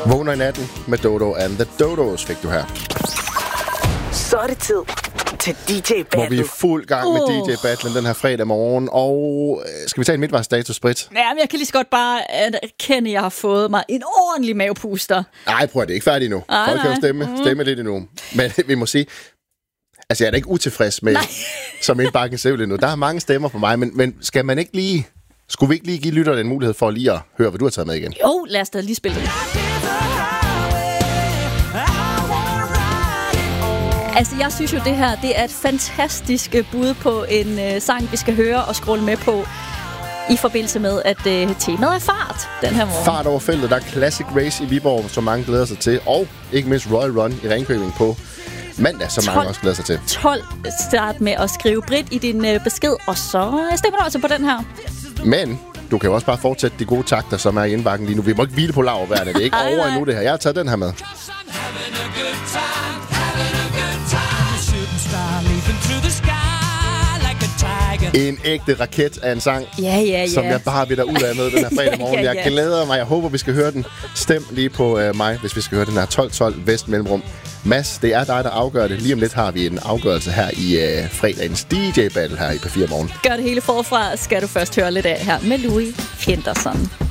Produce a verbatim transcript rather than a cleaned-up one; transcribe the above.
Vågner i natten med Dodo and the Dodos fik du her. Så er det tid til D J Battle. Hvor vi er fuld gang med Uh. D J-battlen den her fredag morgen. Og øh, skal vi tage en midtvejsstatus, Britt? Ja, men jeg kan lige så godt bare erkende, at jeg har fået mig en ordentlig mavepuster. Nej, prøv at det er ikke færdigt endnu. Ej, Folk kan jo nej. stemme, Mm. stemme lidt endnu. Men vi må sige, altså jeg er da ikke utilfreds med, Nej. som indbakken ser ud endnu. Der er mange stemmer på mig, men, men skal man ikke lige... Skulle vi ikke lige give lytterne en mulighed for lige at høre, hvad du har taget med igen? Jo, lad os da lige spille det. Altså, jeg synes jo, det her det er et fantastisk øh, bud på en øh, sang, vi skal høre og scrolle med på, i forbindelse med, at øh, temaet er fart den her morgen. Fart over feltet, der er Classic Race i Viborg, som mange glæder sig til, og ikke mindst Royal Run i Ringkøbing på mandag, som mange også glæder sig til. tolv Start med at skrive Britt i din øh, besked, og så stemmer du altså på den her. Men du kan jo også bare fortsætte de gode takter, som er i indbakken lige nu. Vi må ikke hvile på laurbærrene. Det er ikke Ej, over nej. endnu, det her. Jeg har taget den her med. En ægte raket af en sang, Ja, ja, ja. som jeg bare vil derud af med den her fredag morgen. Ja, ja, Jeg ja. glæder mig. Jeg håber, vi skal høre den. Stem lige på uh, mig, hvis vi skal høre den her tolv tolv Vest Mellemrum. Mads, det er dig, der afgør det. Lige om lidt har vi en afgørelse her i uh, fredagens D J-battle her i P fire Morgen. Gør det hele forfra, skal du først høre lidt af her med Louis Henderson.